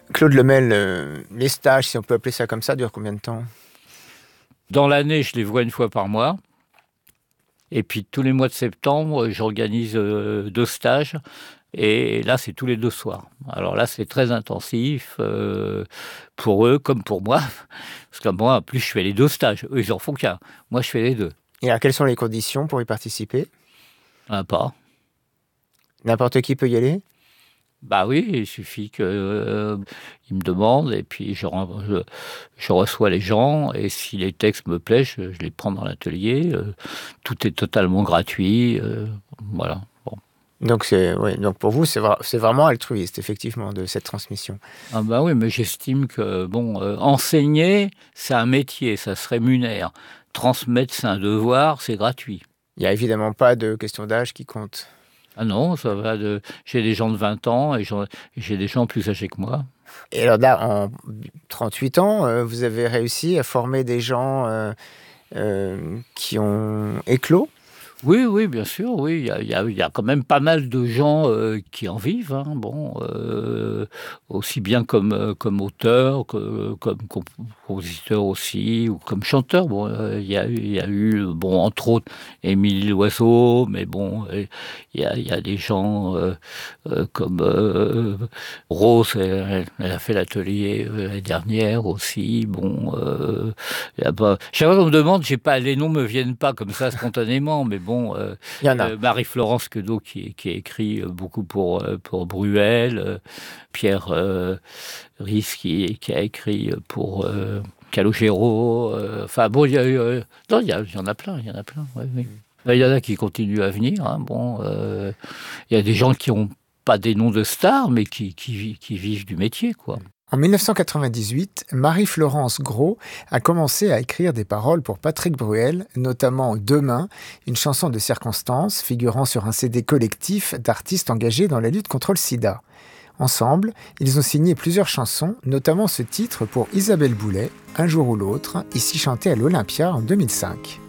Claude Lemel, les stages, si on peut appeler ça comme ça, durent combien de temps? Dans l'année, je les vois une fois par mois. Et puis tous les mois de septembre, j'organise 2 stages. Et là, c'est tous les 2 soirs. Alors là, c'est très intensif pour eux comme pour moi. Parce que moi, en plus, je fais les 2 stages. Eux, ils en font qu'un. Moi, je fais les 2. Et alors, quelles sont les conditions pour y participer? Pas. N'importe qui peut y aller? Bah oui, il suffit qu'ils me demandent et puis je reçois les gens et si les textes me plaisent, je les prends dans l'atelier. Tout est totalement gratuit. Voilà. Bon. Donc, donc pour vous, c'est vraiment altruiste, effectivement, de cette transmission. Ah bah oui, mais j'estime que enseigner, c'est un métier, ça se rémunère. Transmettre, c'est un devoir, c'est gratuit. Il n'y a évidemment pas de question d'âge qui compte. Ah non, ça va j'ai des gens de 20 ans et j'ai des gens plus âgés que moi. Et alors là, en 38 ans, vous avez réussi à former des gens qui ont éclos? Oui, bien sûr, oui. Il y a quand même pas mal de gens qui en vivent, hein. Bon, aussi bien comme auteur, comme compositeur aussi, ou comme chanteur. Bon, il y a eu, bon, entre autres, Émilie Loiseau, mais bon, il y a des gens comme Rose, elle a fait l'atelier l'année dernière aussi. Bon, chaque fois qu'on me demande, les noms me viennent pas comme ça spontanément, mais bon. Il y en a. Marie-Florence Queneau qui a écrit beaucoup pour Bruel, Pierre Rhys qui a écrit pour Calogero. Enfin bon, il y en a plein, ouais, oui. Il y en a qui continuent à venir. Hein, bon, il y a des gens qui n'ont pas des noms de stars, mais qui vivent du métier, quoi. En 1998, Marie-Florence Gros a commencé à écrire des paroles pour Patrick Bruel, notamment Demain, une chanson de circonstance figurant sur un CD collectif d'artistes engagés dans la lutte contre le sida. Ensemble, ils ont signé plusieurs chansons, notamment ce titre pour Isabelle Boulay, Un jour ou l'autre, ici chanté à l'Olympia en 2005.